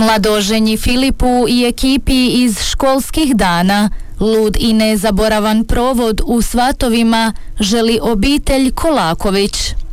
Mladoženji Filipu i ekipi iz školskih dana lud i nezaboravan provod u Svatovima želi obitelj Kolaković.